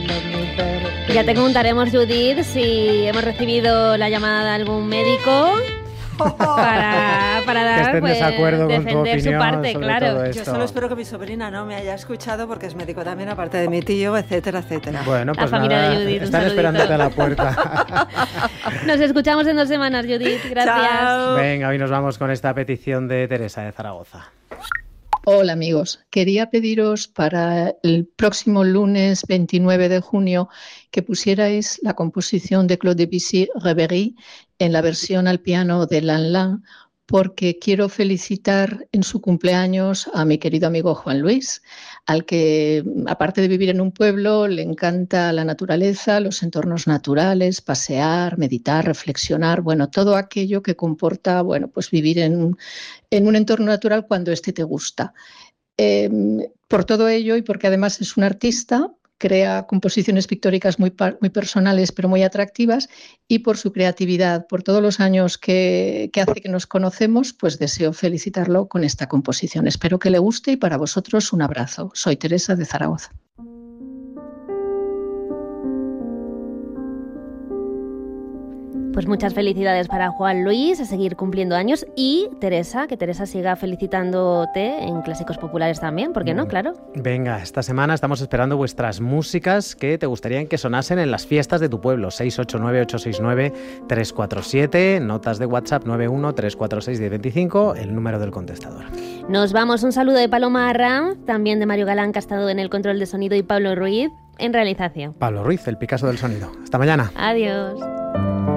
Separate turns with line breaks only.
Ya te contaremos, Judith, si hemos recibido la llamada de algún médico para dar,
pues, desacuerdo
defender
con tu opinión
su parte,
sobre
claro.
todo esto.
Yo solo espero que mi sobrina no me haya escuchado porque es médico también, aparte de mi tío, etcétera, etcétera.
Bueno, pues
la familia
nada,
de Judith,
están esperándote a la puerta.
Nos escuchamos en 2 semanas, Judith. Gracias.
Chao.
Venga, hoy nos vamos con esta petición de Teresa de Zaragoza.
Hola amigos, quería pediros para el próximo lunes 29 de junio que pusierais la composición de Claude Debussy, Rêverie, en la versión al piano de Lan Lan, porque quiero felicitar en su cumpleaños a mi querido amigo Juan Luis, al que, aparte de vivir en un pueblo, le encanta la naturaleza, los entornos naturales, pasear, meditar, reflexionar, bueno, todo aquello que comporta, bueno, pues vivir en un entorno natural cuando éste te gusta. Por todo ello y porque además es un artista, crea composiciones pictóricas muy personales pero muy atractivas, y por su creatividad, por todos los años que hace que nos conocemos, pues deseo felicitarlo con esta composición. Espero que le guste y para vosotros un abrazo. Soy Teresa de Zaragoza.
Pues muchas felicidades para Juan Luis, a seguir cumpliendo años, y Teresa, que Teresa siga felicitándote en Clásicos Populares también, ¿por qué no? Claro.
Venga, esta semana estamos esperando vuestras músicas que te gustarían que sonasen en las fiestas de tu pueblo. 689-869-347, notas de WhatsApp 91-346-1025, el número del contestador.
Nos vamos, un saludo de Paloma Arranz, también de Mario Galán, que ha estado en el control de sonido, y Pablo Ruiz en realización.
Pablo Ruiz, el Picasso del sonido. Hasta mañana.
Adiós.